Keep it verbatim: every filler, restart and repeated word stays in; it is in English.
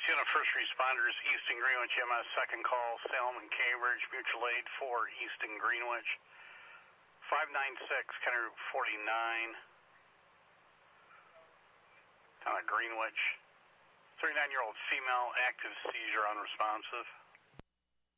unit first responders, Easton Greenwich, M S second call, Salem and Cambridge, mutual aid for Easton Greenwich. five nine six, County Route forty-nine, town of Greenwich. thirty-nine-year-old female, active seizure, unresponsive.